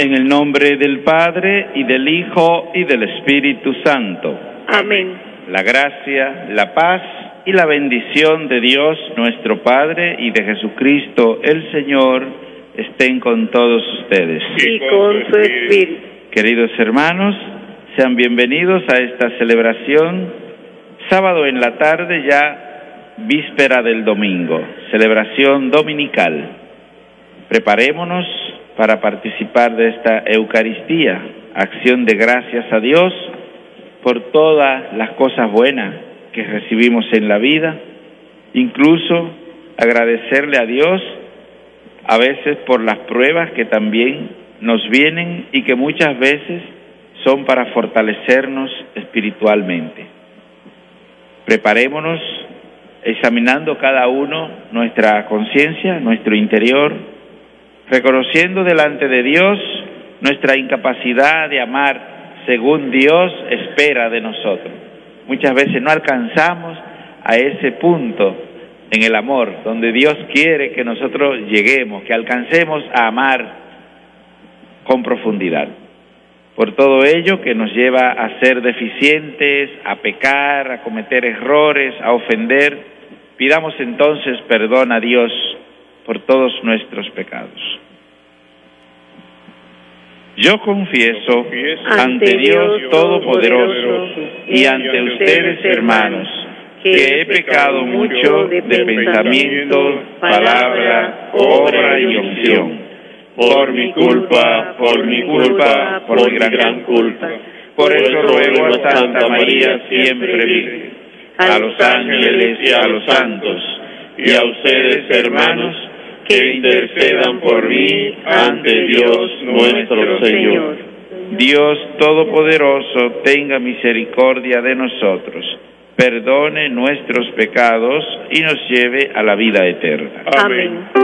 En el nombre del Padre, y del Hijo, y del Espíritu Santo. Amén. La gracia, la paz y la bendición de Dios nuestro Padre y de Jesucristo el Señor estén con todos ustedes. Y con su espíritu. Queridos hermanos, sean bienvenidos a esta celebración, sábado en la tarde, ya víspera del domingo, celebración dominical. Preparémonos para participar de esta Eucaristía, acción de gracias a Dios por todas las cosas buenas que recibimos en la vida, incluso agradecerle a Dios a veces por las pruebas que también nos vienen y que muchas veces son para fortalecernos espiritualmente. Preparémonos examinando cada uno nuestra conciencia, nuestro interior, reconociendo delante de Dios nuestra incapacidad de amar según Dios espera de nosotros. Muchas veces no alcanzamos a ese punto en el amor, donde Dios quiere que nosotros lleguemos, que alcancemos a amar con profundidad. Por todo ello que nos lleva a ser deficientes, a pecar, a cometer errores, a ofender, pidamos entonces perdón a Dios por todos nuestros pecados. Yo confieso ante Dios Todopoderoso y ante ustedes, hermanos, que he pecado mucho de pensamiento, palabra, obra y omisión, por mi culpa, por mi gran culpa. Por eso ruego a Santa María siempre Virgen, a los ángeles y a los santos, y a ustedes, hermanos, que intercedan por mí ante Dios nuestro Señor. Dios Todopoderoso tenga misericordia de nosotros, perdone nuestros pecados y nos lleve a la vida eterna. Amén.